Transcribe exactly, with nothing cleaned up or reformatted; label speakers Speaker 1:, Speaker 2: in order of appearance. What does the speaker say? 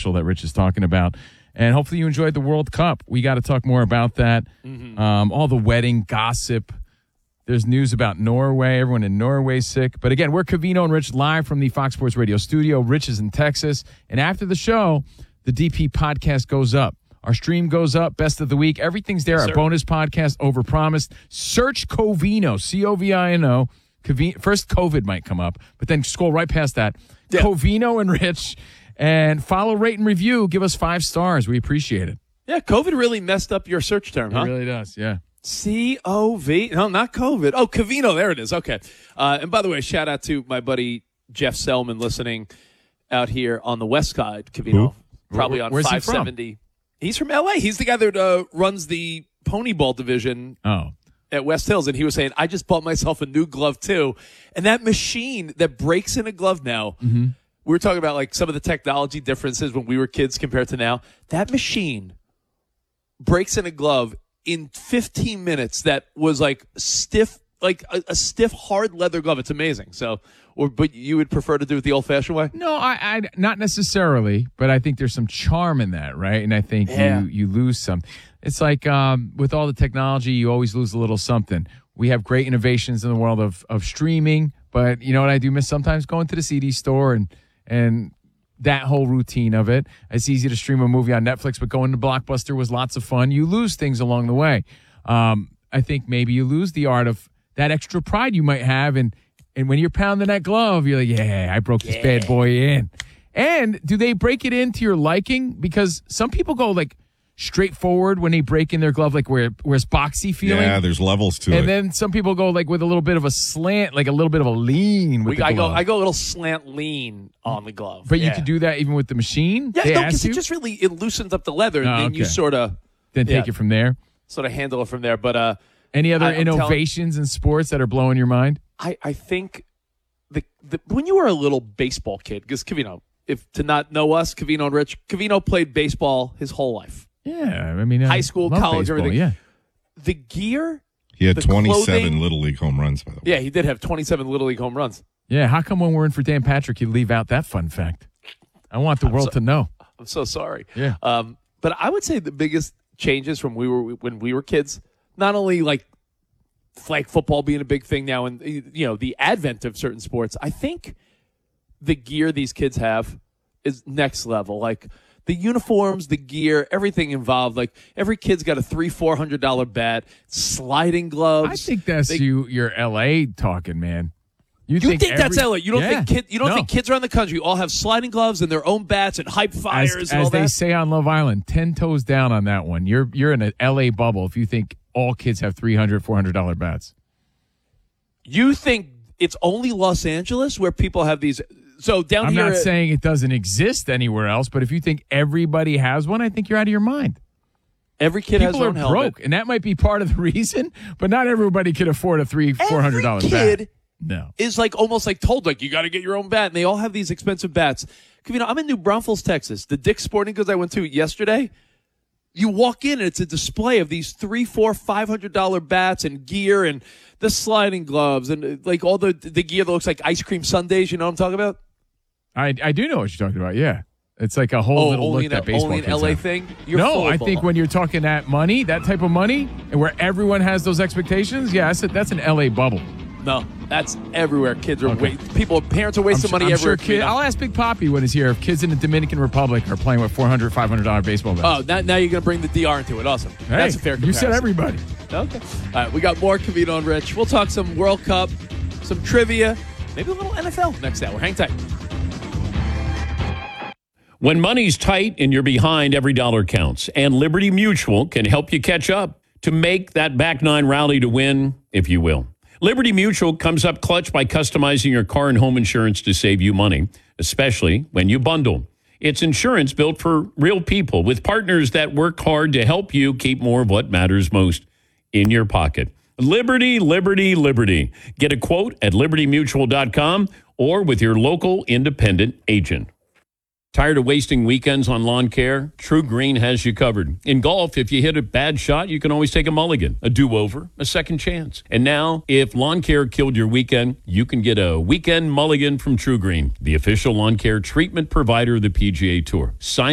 Speaker 1: special that Rich is talking about. And hopefully you enjoyed the World Cup. We got to talk more about that. Mm-hmm. Um, all the wedding gossip. There's news about Norway. Everyone in Norway is sick. But again, we're Covino and Rich live from the Fox Sports Radio studio. Rich is in Texas. And after the show, the D P podcast goes up. Our stream goes up, best of the week. Everything's there. Yes, Our bonus podcast, Overpromised. Search Covino, C O V I N O. Covino. First, COVID might come up, but then scroll right past that. Yeah. Covino and Rich. And follow, rate, and review. Give us five stars. We appreciate it.
Speaker 2: Yeah, COVID really messed up your search term, huh?
Speaker 1: It really does, yeah.
Speaker 2: C O V. No, not COVID. Oh, Covino. There it is. Okay. Uh, and by the way, shout out to my buddy Jeff Selman listening out here on the west side, Covino. Who? Probably on
Speaker 1: Where's
Speaker 2: five seventy.
Speaker 1: He
Speaker 2: He's from L A. He's the guy that uh, runs the pony ball division
Speaker 1: oh.
Speaker 2: at West Hills. And he was saying, I just bought myself a new glove, too. And that machine that breaks in a glove now,
Speaker 1: mm-hmm.
Speaker 2: we were talking about like some of the technology differences when we were kids compared to now. That machine breaks in a glove in fifteen minutes that was like stiff, like a, a stiff, hard leather glove. It's amazing. So, or but you would prefer to do it the old-fashioned way?
Speaker 1: No, I, I not necessarily, but I think there's some charm in that, right? And I think
Speaker 2: yeah.
Speaker 1: you you lose some. It's like um, with all the technology, you always lose a little something. We have great innovations in the world of of streaming, but you know what I do miss sometimes? Going to the C D store and and that whole routine of it. It's easy to stream a movie on Netflix, but going to Blockbuster was lots of fun. You lose things along the way. Um, I think maybe you lose the art of that extra pride you might have. And, and when you're pounding that glove, you're like, yeah, I broke this
Speaker 2: yeah.
Speaker 1: bad boy in. And do they break it into your liking? Because some people go like straightforward when they break in their glove, like where, where it's boxy feeling.
Speaker 3: Yeah, there's levels to
Speaker 1: and
Speaker 3: it.
Speaker 1: And then some people go like with a little bit of a slant, like a little bit of a lean with
Speaker 2: we,
Speaker 1: the
Speaker 2: I
Speaker 1: glove.
Speaker 2: go I go a little slant lean on the glove.
Speaker 1: But
Speaker 2: yeah.
Speaker 1: you could do that even with the machine?
Speaker 2: Yeah,
Speaker 1: they
Speaker 2: no,
Speaker 1: ask
Speaker 2: because
Speaker 1: you?
Speaker 2: it just really it loosens up the leather, and
Speaker 1: Oh,
Speaker 2: then
Speaker 1: okay.
Speaker 2: you sort of
Speaker 1: Then take
Speaker 2: yeah,
Speaker 1: it from there.
Speaker 2: Sort of handle it from there. But uh,
Speaker 1: Any other
Speaker 2: I,
Speaker 1: innovations in sports that are blowing your mind?
Speaker 2: I, I think the, the when you were a little baseball kid, because Covino, if to not know us, Covino and Rich, Covino played baseball his whole life.
Speaker 1: Yeah, I mean, I
Speaker 2: high school,
Speaker 1: love
Speaker 2: college,
Speaker 1: baseball,
Speaker 2: everything.
Speaker 1: Yeah,
Speaker 2: the gear.
Speaker 3: He had
Speaker 2: the
Speaker 3: twenty-seven
Speaker 2: clothing,
Speaker 3: Little League home runs, by the way.
Speaker 2: Yeah, he did have twenty-seven Little League home runs.
Speaker 1: yeah. How come when we're in for Dan Patrick, you leave out that fun fact? I want the
Speaker 2: I'm
Speaker 1: world
Speaker 2: so,
Speaker 1: to know.
Speaker 2: I'm so sorry.
Speaker 1: Yeah.
Speaker 2: Um, but I would say the biggest changes from we were when we were kids, not only like flag football being a big thing now, and you know the advent of certain sports. I think the gear these kids have is next level. Like the uniforms, the gear, everything involved. Like every kid's got a three, four hundred dollar bat, sliding gloves.
Speaker 1: I think that's
Speaker 2: they,
Speaker 1: you. You're L A talking, man.
Speaker 2: You, you think, think
Speaker 1: every,
Speaker 2: that's L A? You don't
Speaker 1: yeah,
Speaker 2: think kid? You don't
Speaker 1: no.
Speaker 2: think kids around the country all have sliding gloves and their own bats and hype fires
Speaker 1: as,
Speaker 2: and
Speaker 1: as
Speaker 2: all
Speaker 1: they
Speaker 2: that?
Speaker 1: say on Love Island, ten toes down on that one. You're you're in an L A bubble if you think all kids have three hundred, four hundred dollar bats.
Speaker 2: You think it's only Los Angeles where people have these? So down
Speaker 1: I'm
Speaker 2: here,
Speaker 1: not saying it doesn't exist anywhere else, but if you think everybody has one, I think you're out of your mind.
Speaker 2: Every kid
Speaker 1: People
Speaker 2: has their
Speaker 1: are
Speaker 2: own helmet.
Speaker 1: broke, and that might be part of the reason. But not everybody could afford a three, four hundred dollar bat.
Speaker 2: Every kid
Speaker 1: no.
Speaker 2: is like almost like told like you got to get your own bat, and they all have these expensive bats. You know, I'm in New Braunfels, Texas. The Dick's Sporting Goods I went to yesterday. You walk in and it's a display of these three, four, five hundred dollar bats and gear and the sliding gloves and like all the the gear that looks like ice cream sundaes. You know what I'm talking about?
Speaker 1: I I do know what you're talking about. Yeah, it's like a whole
Speaker 2: oh,
Speaker 1: little
Speaker 2: only
Speaker 1: look
Speaker 2: in,
Speaker 1: that baseball
Speaker 2: only in
Speaker 1: kids
Speaker 2: L A
Speaker 1: have.
Speaker 2: thing. You're
Speaker 1: no,
Speaker 2: full of
Speaker 1: I think
Speaker 2: bull.
Speaker 1: when you're talking that money, that type of money, and where everyone has those expectations, yeah, that's a, that's an L A bubble.
Speaker 2: No, that's everywhere. Kids are
Speaker 1: Okay.
Speaker 2: wa- people, parents are wasting
Speaker 1: I'm,
Speaker 2: money
Speaker 1: I'm
Speaker 2: everywhere.
Speaker 1: Sure kid, I'll ask Big Poppy when he's here if kids in the Dominican Republic are playing with four hundred, five hundred dollar baseball bats.
Speaker 2: Oh, now, now you're going to bring the D R into it. Awesome.
Speaker 1: Hey,
Speaker 2: That's a fair comparison.
Speaker 1: you said everybody.
Speaker 2: Okay. All right, we got more Covino and Rich. We'll talk some World Cup, some trivia, maybe a little N F L next hour. Hang tight.
Speaker 4: When money's tight and you're behind, every dollar counts. And Liberty Mutual can help you catch up to make that back nine rally to win, if you will. Liberty Mutual comes up clutch by customizing your car and home insurance to save you money, especially when you bundle. It's insurance built for real people with partners that work hard to help you keep more of what matters most in your pocket. Liberty, Liberty, Liberty. Get a quote at liberty mutual dot com or with your local independent agent. Tired of wasting weekends on lawn care? True Green has you covered. In golf, if you hit a bad shot, you can always take a mulligan, a do-over, a second chance. And now, if lawn care killed your weekend, you can get a weekend mulligan from True Green, the official lawn care treatment provider of the P G A Tour. Sign